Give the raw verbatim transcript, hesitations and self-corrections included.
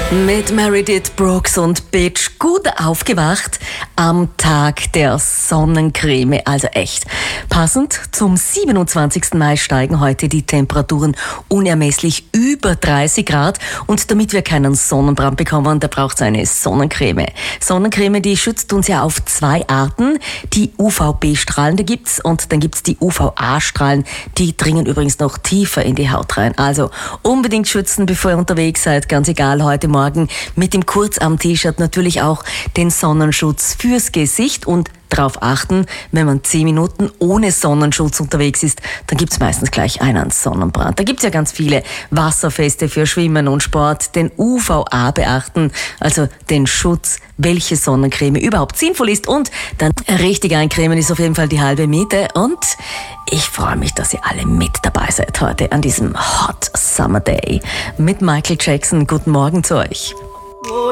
Mit Meredith Brooks und Bitch gut aufgewacht am Tag der Sonnencreme. Also echt. Passend zum siebenundzwanzigsten Mai steigen heute die Temperaturen unermesslich über dreißig Grad. Und damit wir keinen Sonnenbrand bekommen, da braucht es eine Sonnencreme. Sonnencreme, die schützt uns ja auf zwei Arten. Die U V B-Strahlen, die gibt's. Und dann gibt's die U V A-Strahlen. Die dringen übrigens noch tiefer in die Haut rein. Also unbedingt schützen, bevor ihr unterwegs seid. Ganz egal, heute Morgen mit dem Kurzarm-T-Shirt natürlich auch den Sonnenschutz fürs Gesicht und darauf achten, wenn man zehn Minuten ohne Sonnenschutz unterwegs ist, dann gibt's meistens gleich einen Sonnenbrand. Da gibt's ja ganz viele Wasserfeste für Schwimmen und Sport, den U V A beachten, also den Schutz, welche Sonnencreme überhaupt sinnvoll ist, und dann richtig eincremen ist auf jeden Fall die halbe Miete. Und ich freue mich, dass ihr alle mit dabei seid heute an diesem Hot Summer Day mit Michael Jackson. Guten Morgen zu euch.